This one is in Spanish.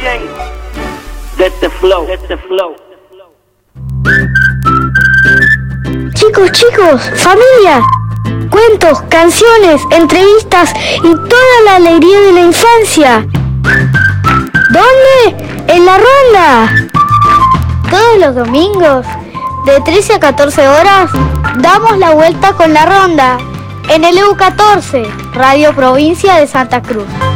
Let the flow, let the flow. Chicos, familia, cuentos, canciones, entrevistas y toda la alegría de la infancia. ¿Dónde? En La Ronda. Todos los domingos, de 13 a 14 horas, damos la vuelta con La Ronda en el EU14, Radio Provincia de Santa Cruz.